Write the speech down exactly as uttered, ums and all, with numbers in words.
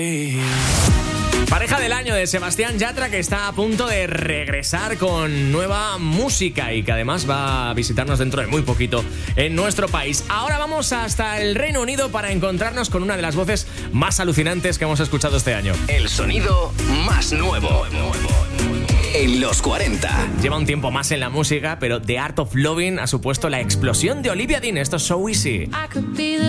Pareja del año de Sebastián Yatra, que está a punto de regresar con nueva música y que además va a visitarnos dentro de muy poquito en nuestro país. Ahora vamos hasta el Reino Unido para encontrarnos con una de las voces más alucinantes que hemos escuchado este año. El sonido más nuevo en los cuarenta. Lleva un tiempo más en la música, pero The Art of Loving ha supuesto la explosión de Olivia Dean. Esto es So Easy.